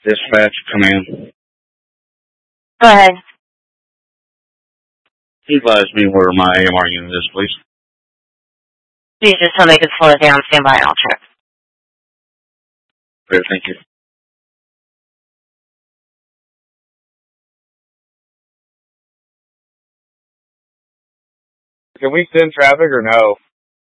Dispatch, come in. Go ahead. Can you advise me where my AMR unit is, please? Please just tell me to slow it down. Stand by. I'll check. Great, thank you. Can we send traffic or no?